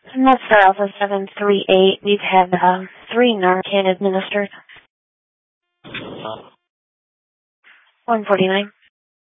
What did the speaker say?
Monster Alpha 738, we've had 3 Narcan administered. 149.